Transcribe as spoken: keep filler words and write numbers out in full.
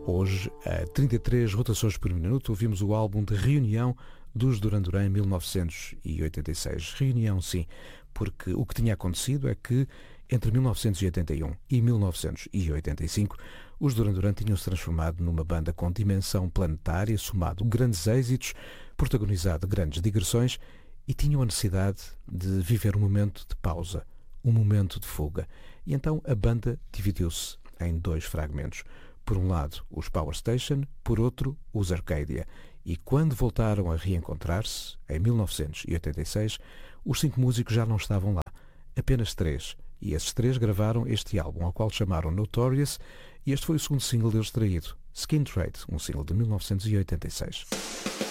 Hoje, a trinta e três rotações por minuto, ouvimos o álbum de reunião dos Duran Duran em mil novecentos e oitenta e seis. Reunião, sim, porque o que tinha acontecido é que entre mil novecentos e oitenta e um e mil novecentos e oitenta e cinco, os Duran Duran tinham-se transformado numa banda com dimensão planetária, somado grandes êxitos, protagonizado grandes digressões e tinham a necessidade de viver um momento de pausa, um momento de fuga. E então a banda dividiu-se em dois fragmentos. Por um lado, os Power Station, por outro, os Arcadia. E quando voltaram a reencontrar-se, em mil novecentos e oitenta e seis, os cinco músicos já não estavam lá, apenas três. E esses três gravaram este álbum, ao qual chamaram Notorious, e este foi o segundo single deles traído, Skin Trade, um single de mil novecentos e oitenta e seis.